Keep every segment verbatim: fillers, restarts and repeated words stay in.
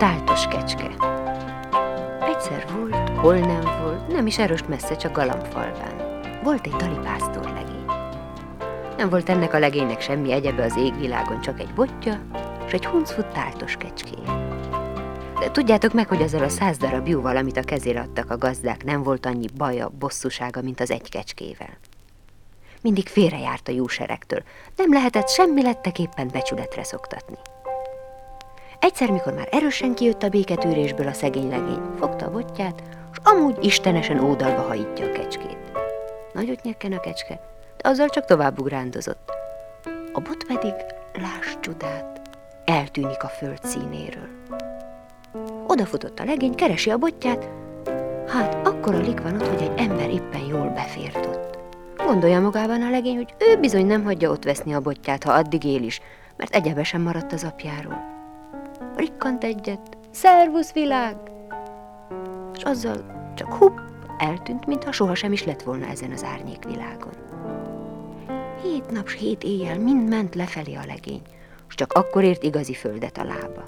Táltos kecske. Egyszer volt, hol nem volt, nem is erős messze, csak Galambfalván. Volt egy tali pásztorlegény. Nem volt ennek a legénynek semmi egyebe az égvilágon, csak egy botja, és egy huncfut táltos kecskéje. De tudjátok meg, hogy ezzel a száz darab júval, amit a kezére adtak a gazdák, nem volt annyi baja, bosszúsága, mint az egy kecskével. Mindig félrejárt a júseregtől, nem lehetett semmi letteképpen becsületre szoktatni. Egyszer, mikor már erősen kijött a béketűrésből a szegény legény, fogta a botját, és amúgy istenesen ódalba hajítja a kecskét. Nagyot nyekken a kecske, de azzal csak tovább ugrándozott. A bot pedig, láss csodát, eltűnik a föld színéről. Odafutott a legény, keresi a botját, hát akkora lik van ott, hogy egy ember éppen jól befért ott. Gondolja magában a legény, hogy ő bizony nem hagyja ott veszni a botját, ha addig él is, mert egyebe sem maradt az apjáról. Rikkant egyet, szervusz világ! És azzal csak hupp, eltűnt, mintha sohasem is lett volna ezen az árnyékvilágon. Hét nap s hét éjjel mind ment lefelé a legény, és csak akkor ért igazi földet a lába.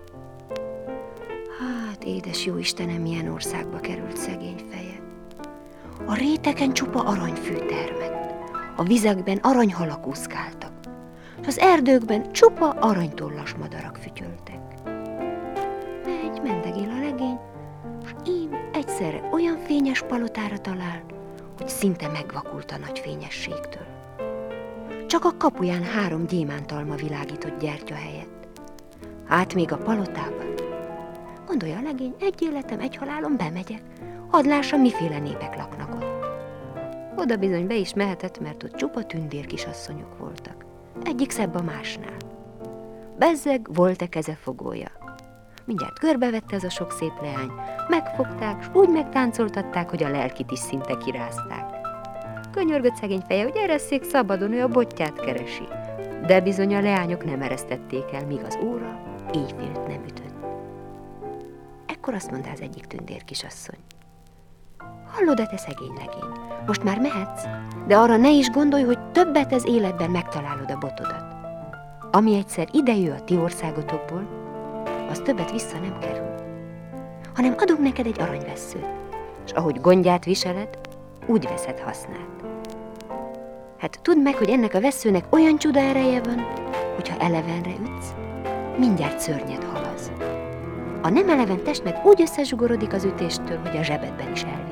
Hát, édes jó Istenem, milyen országba került szegény feje. A réteken csupa aranyfű termett, a vizekben aranyhalak úszkáltak, és az erdőkben csupa aranytollas madarak fütyöltek. Megy, mendegél a legény, és ím egyszerre olyan fényes palotára talál, hogy szinte megvakult a nagy fényességtől. Csak a kapuján három gyémántalma világított gyertya helyett. Hát még a palotában. Gondolja a legény, egy életem, egy halálom, bemegyek, hadd lássam, miféle népek laknak ott. Oda bizony be is mehetett, mert ott csupa tündér kisasszonyok voltak. Egyik szebb a másnál. Bezzeg volt-e kezefogója. Mindjárt körbevette ez a sok szép leány, megfogták, s úgy megtáncoltatták, hogy a lelkit is szinte kirázták. Könyörgött szegény feje, hogy eresszék szabadon, ő a botját keresi. De bizony a leányok nem eresztették el, míg az óra éjfélt nem ütött. Ekkor azt mondta az egyik tündér kisasszony: hallod-e, te szegény legény, most már mehetsz, de arra ne is gondolj, hogy többet az életben megtalálod a botodat. Ami egyszer idejő a ti országotokból, az többet vissza nem kerül, hanem adunk neked egy aranyvesszőt, és ahogy gondját viseled, úgy veszed hasznát. Hát tudd meg, hogy ennek a vesszőnek olyan csuda ereje van, hogyha elevenre ütsz, mindjárt szörnyed halaz. A nem eleven test meg úgy összezsugorodik az ütéstől, hogy a zsebedben is el